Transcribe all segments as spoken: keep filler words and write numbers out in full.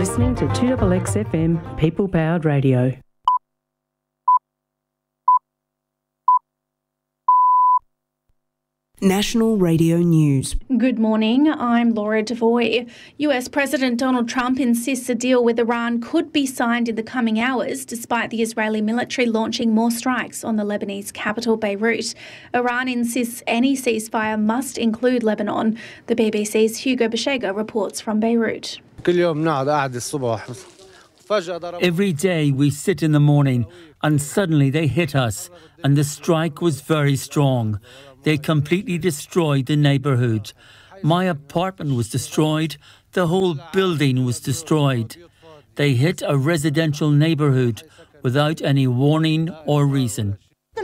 listening to two X X F M, People Powered Radio. National Radio News. Good morning, I'm Laura Devoy. U S President Donald Trump insists a deal with Iran could be signed in the coming hours, despite the Israeli military launching more strikes on the Lebanese capital, Beirut. Iran insists any ceasefire must include Lebanon. The B B C's Hugo Beshega reports from Beirut. Every day we sit in the morning and suddenly they hit us, and the strike was very strong. They completely destroyed the neighbourhood. My apartment was destroyed. The whole building was destroyed. They hit a residential neighbourhood without any warning or reason.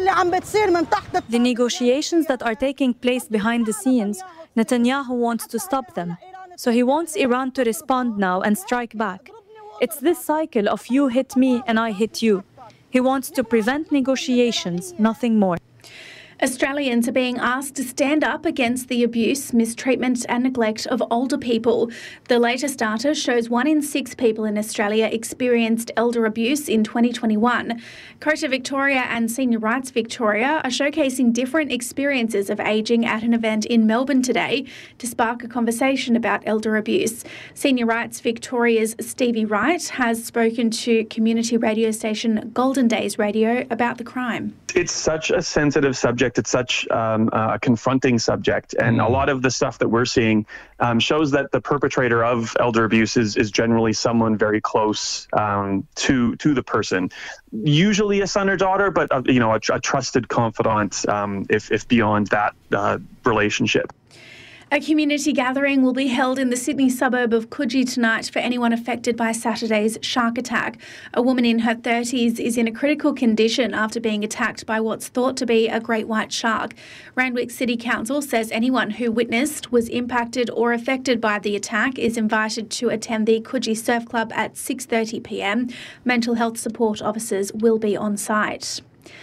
The negotiations that are taking place behind the scenes, Netanyahu wants to stop them. So he wants Iran to respond now and strike back. It's this cycle of you hit me and I hit you. He wants to prevent negotiations, nothing more. Australians are being asked to stand up against the abuse, mistreatment and neglect of older people. The latest data shows one in six people in Australia experienced elder abuse in twenty twenty-one. COTA Victoria and Senior Rights Victoria are showcasing different experiences of ageing at an event in Melbourne today to spark a conversation about elder abuse. Senior Rights Victoria's Stevie Wright has spoken to community radio station Golden Days Radio about the crime. It's such a sensitive subject. It's such um, a confronting subject. And mm. a lot of the stuff that we're seeing um, shows that the perpetrator of elder abuse is, is generally someone very close um, to to the person. Usually a son or daughter, but, uh, you know, a, a trusted confidant um, if, if beyond that uh, relationship. A community gathering will be held in the Sydney suburb of Coogee tonight for anyone affected by Saturday's shark attack. A woman in her thirties is in a critical condition after being attacked by what's thought to be a great white shark. Randwick City Council says anyone who witnessed, was impacted or affected by the attack is invited to attend the Coogee Surf Club at six thirty p m. Mental health support officers will be on site.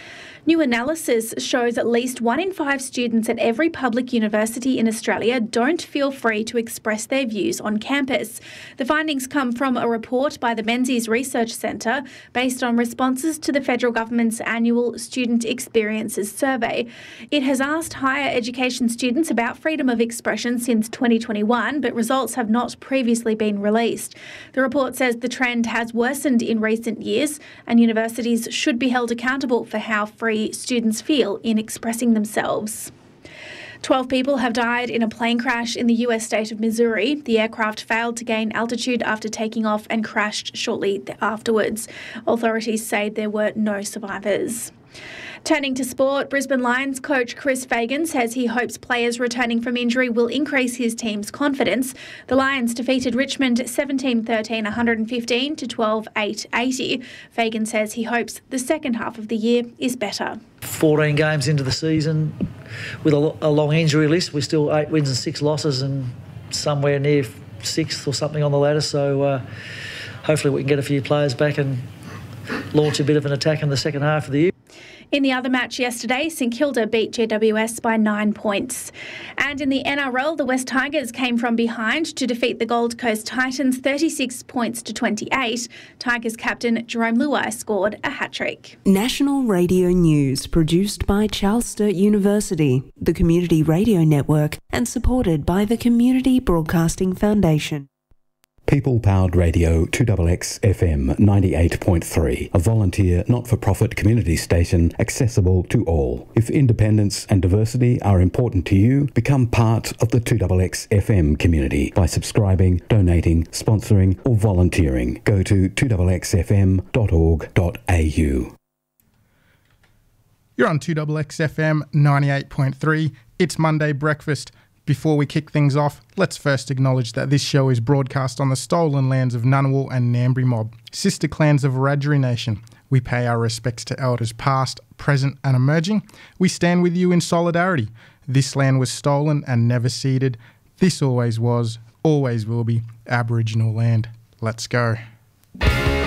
New analysis shows at least one in five students at every public university in Australia don't feel free to express their views on campus. The findings come from a report by the Menzies Research Centre based on responses to the federal government's annual Student Experiences Survey. It has asked higher education students about freedom of expression since twenty twenty-one, but results have not previously been released. The report says the trend has worsened in recent years and universities should be held accountable for how free students feel in expressing themselves. Twelve people have died in a plane crash in the U S state of Missouri. The aircraft failed to gain altitude after taking off and crashed shortly afterwards. Authorities say there were no survivors. Turning to sport, Brisbane Lions coach Chris Fagan says he hopes players returning from injury will increase his team's confidence. The Lions defeated Richmond seventeen thirteen one fifteen to twelve eight eighty. Fagan says he hopes the second half of the year is better. fourteen games into the season with a, a long injury list. We're still eight wins and six losses and somewhere near sixth or something on the ladder. So uh, hopefully we can get a few players back and launch a bit of an attack in the second half of the year. In the other match yesterday, St Kilda beat G W S by nine points. And in the N R L, the West Tigers came from behind to defeat the Gold Coast Titans thirty-six points to twenty-eight. Tigers captain Jerome Luai scored a hat-trick. National Radio News, produced by Charles Sturt University, the Community Radio Network, and supported by the Community Broadcasting Foundation. People Powered Radio two X X F M ninety-eight point three, a volunteer not-for-profit community station accessible to all. If independence and diversity are important to you, become part of the two X X F M community by subscribing, donating, sponsoring or volunteering. Go to two x x f m dot org dot a u. You're on two X X F M ninety-eight point three. It's Monday Breakfast. Before we kick things off, let's first acknowledge that this show is broadcast on the stolen lands of Ngunnawal and Ngambri Mob, sister clans of Wiradjuri Nation. We pay our respects to elders past, present and emerging. We stand with you in solidarity. This land was stolen and never ceded. This always was, always will be Aboriginal land. Let's go.